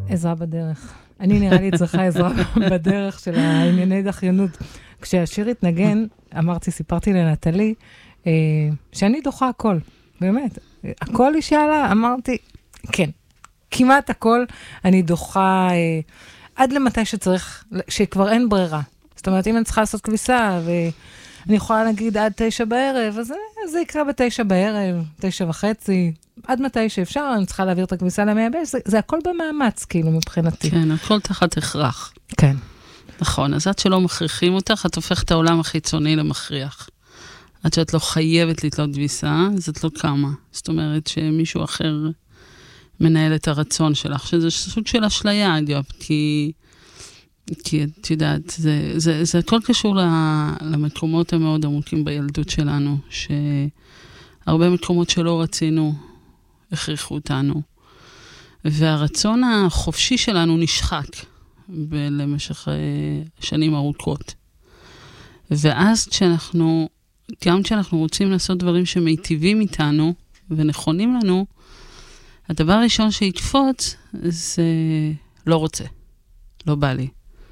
עזרה בדרך. אני נראה לי צריכה עזרה בדרך של הענייני דחיינות. כשהשיר התנגן, סיפרתי לנטלי, שאני דוחה הכל, באמת. הכל היא שאלה, אמרתי, כן, כמעט הכל אני דוחה עד למתי שצריך, שכבר אין ברירה. זאת אומרת, אם אני צריכה לעשות כביסה, ואני יכולה להגיד עד 9 בערב, אז זה יקרה ב9 בערב, 9:30, עד מתי שאפשר, אני צריכה להעביר את הכביסה למייבש, זה הכל במאמץ, כאילו, מבחינתי. כן, הכל תחת הכרח. כן. נכון, אז עד שלא מכריחים אותך, את הופך את העולם החיצוני למכריח. עד שאת לא חייבת לתלות כביסה, אז את לא קמה. זאת אומרת שמישהו אחר מנהל את הרצון שלך, שזה סוג של אשליה, כי את יודעת, זה הכל קשור למקומות המאוד עמוקים בילדות שלנו, שהרבה מקומות שלא רצינו, הכריחו אותנו. והרצון החופשי שלנו נשחק למשך שנים ארוכות. ואז גם כשאנחנו רוצים לעשות דברים שמיטיבים איתנו ונכונים לנו, הדבר הראשון שיקפוץ זה לא רוצה, לא בא לי.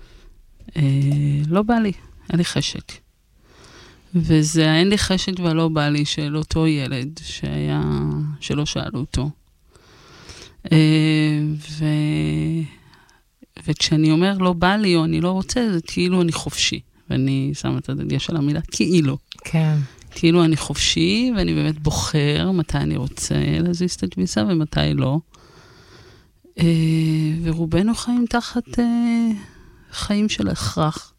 לא בא לי, אין לי חשק. וזה אין לי חשק ולא בא לי של אותו ילד שלא שאלו אותו. וכשאני אומר לא בא לי או אני לא רוצה, זה כאילו אני חופשי. ואני שמה את הדגש על המילה, כאילו. כן. כאילו אני חופשי, ואני באמת בוחר מתי אני רוצה להזיז את הכביסה ומתי לא. ורובנו חיים תחת חיים של הכרח,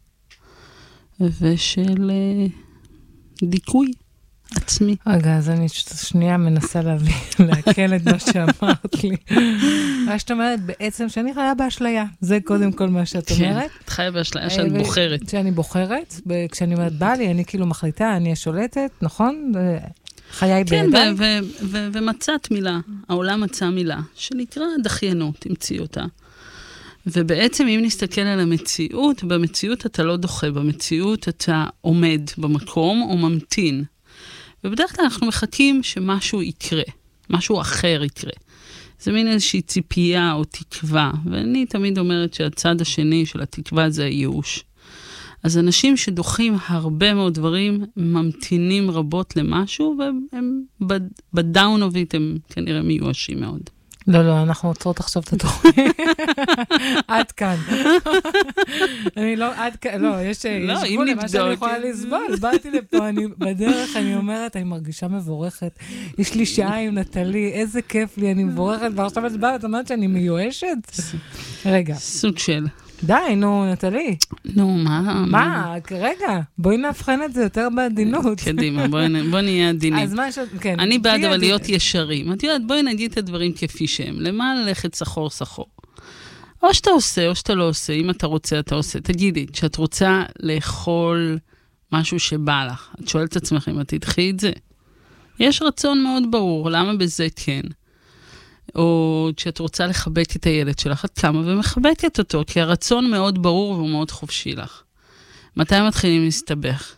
ושל דיכוי עצמי. רגע, אז אני שנייה מנסה להקל את מה שאמרת לי. מה שאת אומרת בעצם שאני חיה באשליה. זה קודם כל מה שאת אומרת. כן, את חיה באשליה שאת בוחרת. שאני בוחרת, כשאני אומרת בא לי, אני כאילו מחליטה, אני השולטת, נכון? חיי בידיי. כן, ומצאת מילה, העולם מצא מילה, שנקרא דחיינות, המציא אותה. ובעצם אם נסתכל על המציאות, במציאות אתה לא דוחה, במציאות אתה עומד במקום או ממתין. ובדרך כלל אנחנו מחכים שמשהו יקרה, משהו אחר יקרה. זה מין איזושהי ציפייה או תקווה, ואני תמיד אומרת שהצד השני של התקווה זה הייאוש. אז אנשים שדוחים הרבה מאוד דברים, ממתינים רבות למשהו, והם בדאון of it הם כנראה מיואשים מאוד. לא, אנחנו עוצרות עכשיו את התוכנית. עד כאן. אני לא, עד כאן, לא, יש גבול למה שאני יכולה לסבול. באתי לפה, בדרך אני אומרת, אני מרגישה מבורכת. יש לי שעה עם נטלי, איזה כיף לי, אני מבורכת, ועכשיו את באה, את אומרת שאני מיואשת? רגע. סוג של. די, נו, נטלי. נו, מה? רגע, בואי נבחן את זה יותר בעדינות. קדימה, בואי נהיה עדינים. אז מה כן. אני בעד אבל להיות ישרים. את יודעת, בואי נגיד את הדברים כפי שהם. למה ללכת סחור סחור? או שאתה עושה, או שאתה לא עושה. אם אתה רוצה, אתה עושה. תגידי, כשאת רוצה לאכול משהו שבא לך, את שואלת את עצמך אם את תדחי את זה. יש רצון מאוד ברור, למה בזה כן? או כשאת רוצה לחבק את הילד שלך, את קמה ומחבקת אותו, כי הרצון מאוד ברור והוא מאוד חופשי לך. מתי מתחילים להסתבך?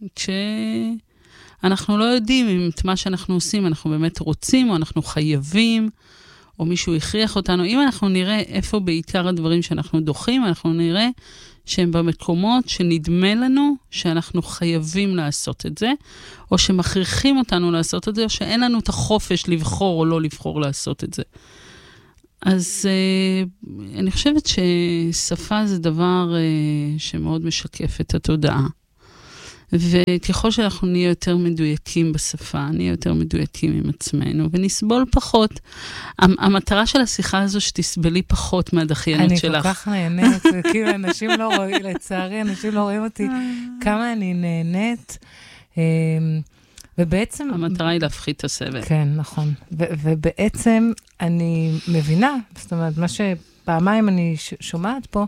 כשאנחנו לא יודעים אם את מה שאנחנו עושים, אנחנו באמת רוצים, או אנחנו חייבים, או מישהו הכריח אותנו. אם אנחנו נראה איפה בעיקר הדברים שאנחנו דוחים, אנחנו נראה שהם במקומות שנדמה לנו שאנחנו חייבים לעשות את זה, או שמכריחים אותנו לעשות את זה, או שאין לנו את החופש לבחור או לא לבחור לעשות את זה. אז אני חושבת ששפה זה דבר שמאוד משקף את התודעה. וככל שאנחנו נהיה יותר מדויקים בשפה, נהיה יותר מדויקים עם עצמנו, ונסבול פחות. המטרה של השיחה הזו שתסבלי פחות מהדחיינות שלך. אני כל כך נהנית, כאילו אנשים לא רואים, לצערי אנשים לא רואים אותי, כמה אני נהנית, ובעצם... המטרה היא להפחית את הסבל. כן, נכון. ובעצם אני מבינה, זאת אומרת, מה שפעמיים אני שומעת פה,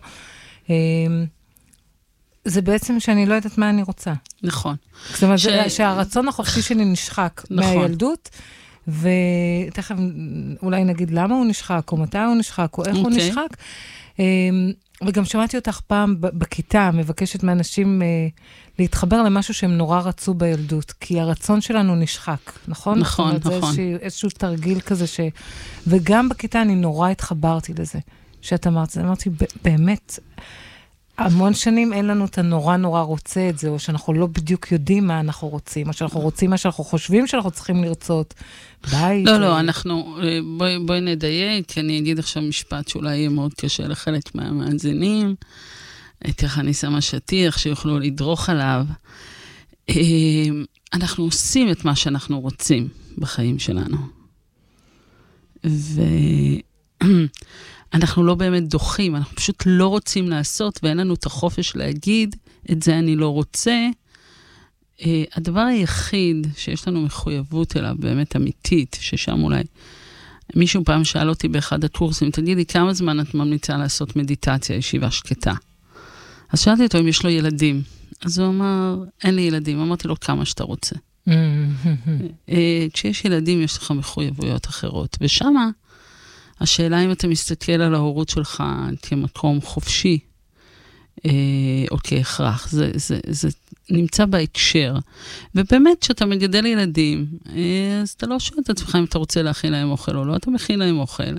זה בעצם שאני לא יודעת מה אני רוצה. נכון. זאת אומרת, שהרצון החופשי שלי נשחק מהילדות, ותכף אולי נגיד למה הוא נשחק, או מתי הוא נשחק, או איך הוא נשחק. וגם שמעתי אותך פעם בכיתה, מבקשת מאנשים להתחבר למשהו שהם נורא רצו בילדות, כי הרצון שלנו נשחק, נכון? נכון, נכון. זה איזשהו תרגיל כזה וגם בכיתה אני נורא התחברתי לזה. שאת אמרת, אמרתי, באמת, המון שנים אין לנו את הנורא נורא רוצה את זה, או שאנחנו לא בדיוק יודעים מה אנחנו רוצים, או שאנחנו רוצים מה שאנחנו חושבים שאנחנו צריכים לרצות. בית. לא, אנחנו, בואי נדייק, כי אני אגיד עכשיו משפט שאולי יהיה מאוד קשה לחלק מהמאזינים, ככה אני שמה שטיח שיוכלו לדרוך עליו. אנחנו עושים את מה שאנחנו רוצים בחיים שלנו. אנחנו לא באמת דוחים, אנחנו פשוט לא רוצים לעשות, ואין לנו את החופש להגיד, את זה אני לא רוצה. הדבר היחיד שיש לנו מחויבות אליו, באמת אמיתית, ששם אולי מישהו פעם שאל אותי באחד הקורסים, תגידי, כמה זמן את ממליצה לעשות מדיטציה, ישיבה שקטה? אז שאלתי אותו אם יש לו ילדים. אז הוא אמר, אין לי ילדים. אמרתי לו, כמה שאתה רוצה. כשיש ילדים, יש לך מחויבויות אחרות. ושמה, השאלה אם אתה מסתכל על ההורות שלך כמקום חופשי, או כהכרח, זה נמצא בהקשר. ובאמת, כשאתה מגדל ילדים, אז אתה לא שואל את עצמך אם אתה רוצה להכין להם אוכל או לא, אתה מכין להם אוכל.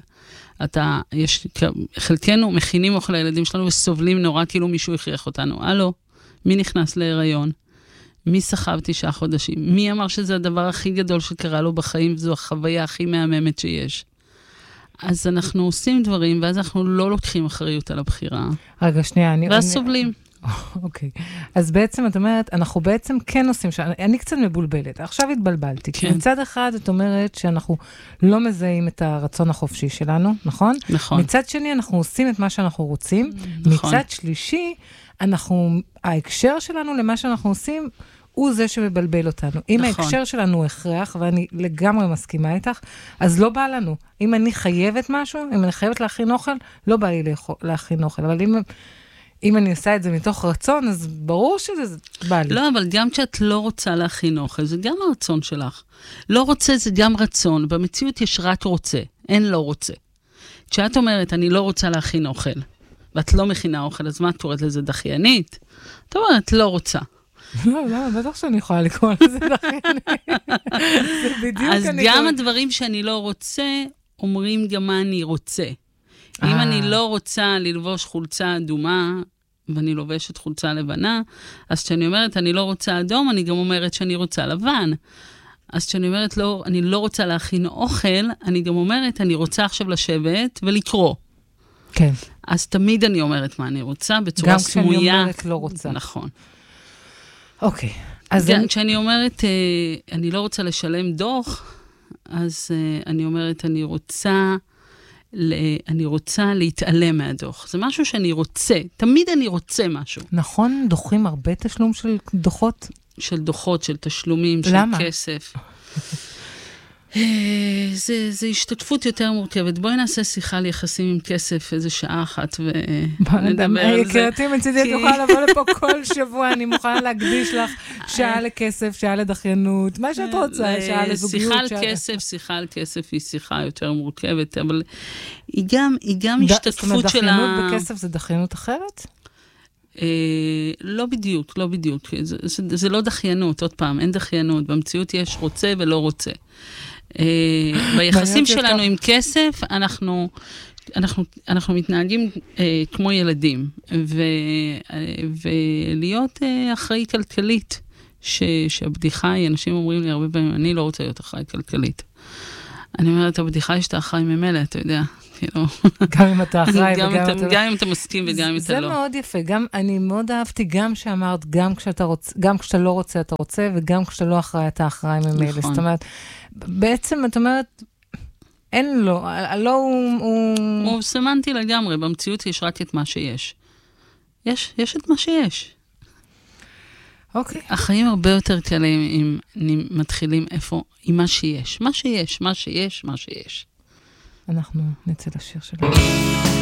חלקנו מכינים אוכל לילדים שלנו וסובלים נורא כאילו מישהו הכריח אותנו. הלו, מי נכנס להיריון? מי סחב 9 חודשים? מי אמר שזה הדבר הכי גדול שקרה לו בחיים, וזו החוויה הכי מהממת שיש? אז אנחנו עושים דברים, ואז אנחנו לא לוקחים אחריות על הבחירה. רגע, שנייה, ואז סובלים. אוקיי. אז בעצם את אומרת, אנחנו בעצם כן עושים, אני קצת מבולבלת, עכשיו התבלבלתי. כי מצד אחד את אומרת שאנחנו לא מזהים את הרצון החופשי שלנו, נכון? נכון. מצד שני אנחנו עושים את מה שאנחנו רוצים. נכון. מצד שלישי, ההקשר שלנו למה שאנחנו עושים, הוא זה שמבלבל אותנו. אם ההקשר שלנו הוא הכרח, ואני לגמרי מסכימה איתך, אז לא בא לנו. אם אני חייבת משהו, אם אני חייבת להכין אוכל, לא בא לי להכין אוכל. אבל אם אני עושה את זה מתוך רצון, אז ברור שזה בא לי. לא, אבל גם כשאת לא רוצה להכין אוכל, זה גם הרצון שלך. לא רוצה זה גם רצון. במציאות יש רק רוצה, אין לא רוצה. כשאת אומרת, אני לא רוצה להכין אוכל, ואת לא מכינה אוכל, אז מה את קוראת לזה דחיינית? את אומרת, לא רוצה. לא, בטח שאני יכולה לקרוא לזה דחיינית. זה בדיוק אז גם הדברים שאני לא רוצה, אומרים גם מה אני רוצה. אם אני לא רוצה ללבוש חולצה אדומה, ואני לובשת חולצה לבנה, אז כשאני אומרת, אני לא רוצה אדום, אני גם אומרת שאני רוצה לבן. אז כשאני אומרת, לא, אני לא רוצה להכין אוכל, אני גם אומרת, אני רוצה עכשיו לשבת ולקרוא. כן. אז תמיד אני אומרת מה אני רוצה, בצורה סמויה. גם כשאני אומרת לא רוצה. נכון. אוקיי. גם כשאני אומרת, אני לא רוצה לשלם דוח, אז אני אומרת, אני רוצה להתעלם מהדוח. זה משהו שאני רוצה. תמיד אני רוצה משהו. נכון, דוחים הרבה תשלום של דוחות? של דוחות, של תשלומים, של כסף. זה השתתפות יותר מורכבת. בואי נעשה שיחה על יחסים עם כסף איזה שעה אחת ונדבר על זה. יקירתי, מצידי את יכולה לבוא לפה כל שבוע, אני מוכנה להקדיש לך שעה לכסף, שעה לדחיינות, מה שאת רוצה, שעה לזוגיות. שיחה על כסף היא שיחה יותר מורכבת, אבל היא גם השתתפות של זאת אומרת, דחיינות בכסף זה דחיינות אחרת? לא בדיוק. זה לא דחיינות, עוד פעם, אין דחיינות. במציאות יש רוצה ולא רוצה. ביחסים שלנו עם כסף, אנחנו מתנהגים כמו ילדים, ולהיות אחראי כלכלית, שהבדיחה היא, אנשים אומרים לי הרבה פעמים, אני לא רוצה להיות אחראי כלכלית. אני אומרת, הבדיחה יש את האחראי ממילא, אתה יודע, כאילו. גם אם אתה אחראי גם אם אתה מסכים וגם אם אתה לא. זה מאוד יפה, אני מאוד אהבתי גם שאמרת, גם כשאתה לא רוצה אתה רוצה, וגם כשאתה לא אחראי אתה אחראי ממילא. זאת אומרת, בעצם את אומרת, אין לו, לא הוא סמנטי לגמרי, במציאות יש רק את מה שיש. יש את מה שיש. אוקיי. החיים הרבה יותר קלים אם מתחילים איפה, עם מה שיש. מה שיש. אנחנו נצא לשיר שלנו.